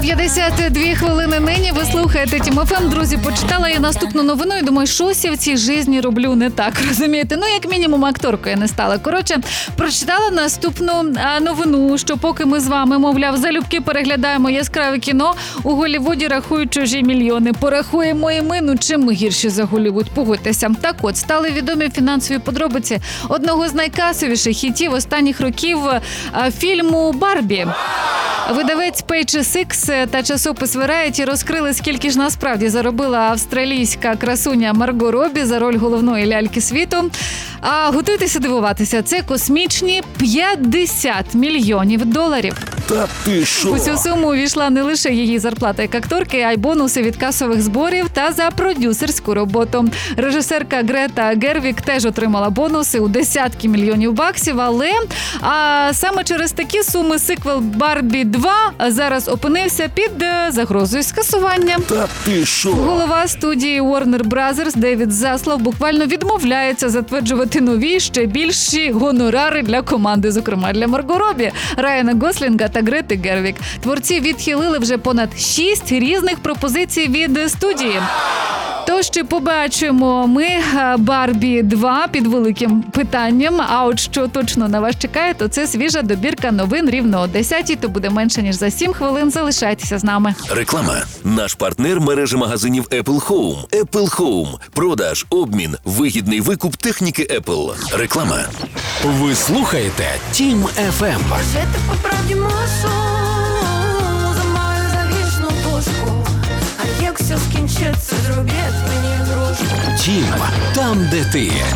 7:52 хвилини нині. Ви слухаєте Тім ФМ. Друзі, почитала я наступну новину і думаю, щось я в цій житті роблю не так, розумієте? Ну, як мінімум, акторкою не стала. Коротше, прочитала наступну новину, що поки ми з вами, мовляв, залюбки переглядаємо яскраве кіно, у Голлівуді рахують чужі мільйони. Порахуємо і ми, ну чим ми гірші за Голлівуд, погодьтеся. Так от, стали відомі фінансові подробиці одного з найкасовіших хітів останніх років фільму «Барбі». Видавець Pages X та часопис Variety розкрили, скільки ж насправді заробила австралійська красуня Марго Робі за роль головної ляльки світу. А готуйтеся дивуватися, це космічні $50 мільйонів. Та ти що? У цю суму увійшла не лише її зарплата як акторки, а й бонуси від касових зборів та за продюсерську роботу. Режисерка Грета Гервік теж отримала бонуси у десятки мільйонів баксів, але саме через такі суми сиквел «Барбі 2» зараз опинився під загрозою скасування. Та ти що? Голова студії Warner Brothers Девід Заслав буквально відмовляється затверджувати нові, ще більші гонорари для команди, зокрема для Марго Робі, Райана Гослінга та Грети Гервік. Творці відхилили вже понад 6 різних пропозицій від студії. Тож, чи побачимо ми «Барбі 2» під великим питанням, а от що точно на вас чекає, то це свіжа добірка новин рівно о 10-й, то буде менше, ніж за 7 хвилин. Залишайтеся з нами. Реклама. Наш партнер – мережа магазинів Apple Home. Apple Home. Продаж, обмін, вигідний викуп техніки Apple. Реклама. Ви слухаєте Тім ФМ. Жити по правді мушу, за мою завішну пушку. А як все скінчиться, зробіть мені грушку. Тім, там, де ти.